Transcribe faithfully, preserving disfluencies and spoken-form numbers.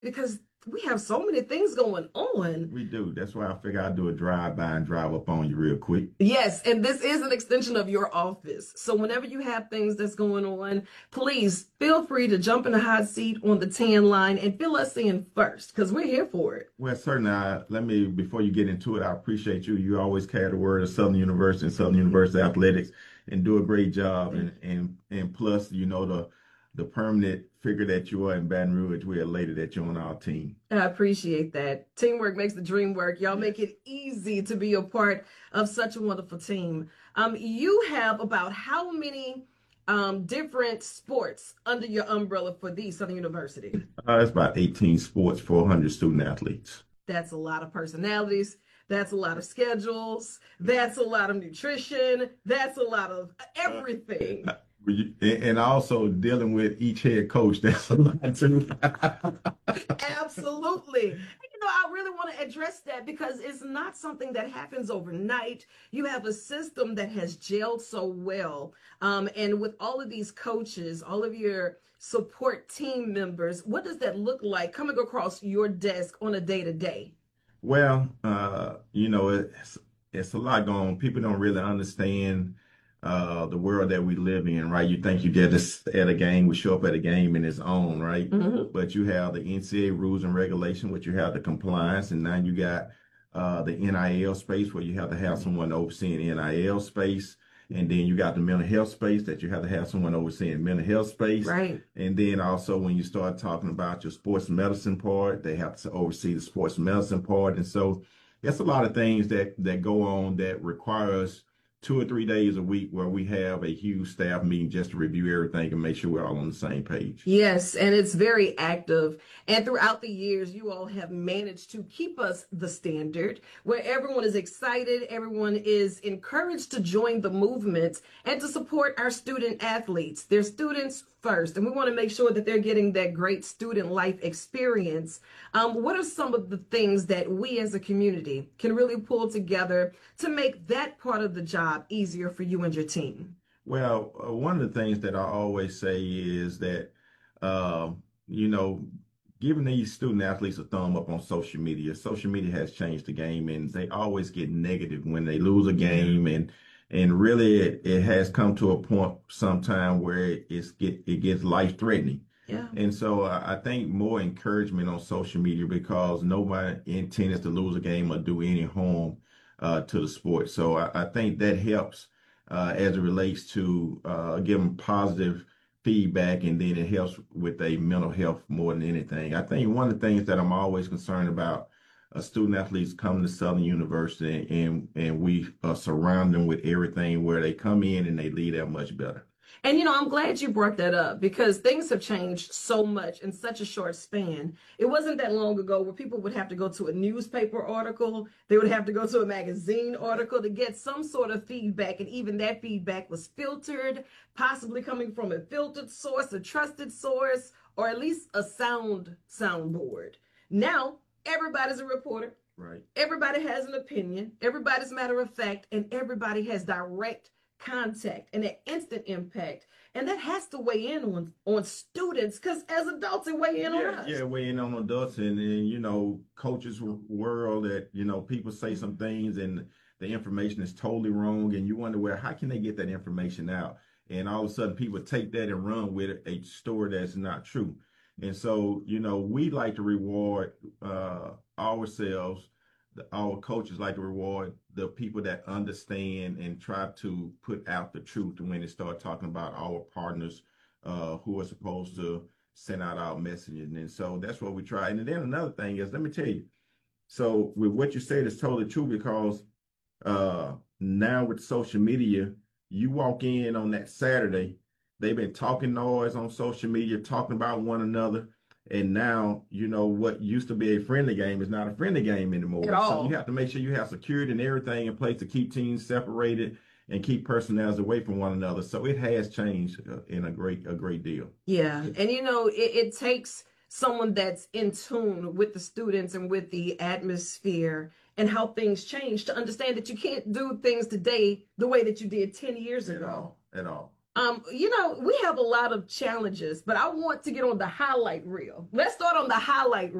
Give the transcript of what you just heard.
because we have so many things going on. We do. That's why I figure I'd do a drive-by and drive up on you real quick. Yes, and this is an extension of your office. So whenever you have things that's going on, please feel free to jump in the hot seat on the tan line and fill us in first because we're here for it. Well, certainly, I, let me, before you get into it, I appreciate you. You always carry the word of Southern University and Southern University athletics and do a great job. And and and plus, you know, the the permanent figure that you are in Baton Rouge, we're elated that you're on our team. I appreciate that. Teamwork makes the dream work. Y'all make it easy to be a part of such a wonderful team. Um, you have about how many um, different sports under your umbrella for the Southern University? Uh, it's about eighteen sports, four hundred student athletes. That's a lot of personalities. That's a lot of schedules. That's a lot of nutrition. That's a lot of everything. Uh, and also dealing with each head coach, that's a lot too. Absolutely. You know, I really want to address that because it's not something that happens overnight. You have a system that has gelled so well. Um, and with all of these coaches, all of your support team members, what does that look like coming across your desk on a day to day? Well, uh, you know, it's it's a lot going on. People don't really understand uh the world that we live in, right? You think you just at a game, we show up at a game in its own, right? Mhm. But you have the N C A A rules and regulation, which you have the compliance, and now you got uh the N I L space where you have to have someone overseeing N I L space. And then you got the mental health space that you have to have someone overseeing mental health space. Right. And then also when you start talking about your sports medicine part, they have to oversee the sports medicine part. And so it's a lot of things that that go on that require us two or three days a week where we have a huge staff meeting just to review everything and make sure we're all on the same page. Yes, and it's very active. And throughout the years, you all have managed to keep us the standard where everyone is excited, everyone is encouraged to join the movement and to support our student athletes. They're students first, and we want to make sure that they're getting that great student life experience. Um, what are some of the things that we as a community can really pull together to make that part of the job easier for you and your team? Well, uh, one of the things that I always say is that, uh, you know, giving these student athletes a thumb up on social media. Social media has changed the game, and they always get negative when they lose a game, and and really it, it has come to a point sometime where it, it's get it gets life threatening. Yeah. And so I I think more encouragement on social media because nobody intends to lose a game or do any harm uh, to the sport. So I, I think that helps uh, as it relates to uh, giving positive feedback, and then it helps with a mental health more than anything. I think one of the things that I'm always concerned about uh, student athletes coming to Southern University, and and we uh, surround them with everything where they come in and they leave there much better. And you know, I'm glad you brought that up because things have changed so much in such a short span. It wasn't that long ago where people would have to go to a newspaper article, they would have to go to a magazine article to get some sort of feedback, and even that feedback was filtered, possibly coming from a filtered source, a trusted source, or at least a sound soundboard. Now, everybody's a reporter. Right. Everybody has an opinion. Everybody's matter of fact, and everybody has direct contact and an instant impact. And that has to weigh in on on students because as adults it weigh in on Yeah, us. yeah, weighing on adults, and, and you know, coaches w- world that, you know, people say some things and the information is totally wrong, and you wonder, well, how can they get that information out? And all of a sudden people take that and run with it, a story that's not true. And so, you know, we like to reward uh ourselves, the, our coaches like to reward the people that understand and try to put out the truth when they start talking about our partners uh who are supposed to send out our messaging. And so that's what we try. And then another thing is, let me tell you, so with what you said is totally true because uh now with social media, you walk in on that Saturday, they've been talking noise on social media, talking about one another. And now, you know, what used to be a friendly game is not a friendly game At anymore. So you all. have to make sure you have security and everything in place to keep teams separated and keep personnel away from one another. So it has changed uh, in a great a great deal. Yeah. And you know, it, it takes someone that's in tune with the students and with the atmosphere and how things change to understand that you can't do things today the way that you did ten years At ago. all, at all. Um, you know, we have a lot of challenges, but I want to get on the highlight reel. Let's start on the highlight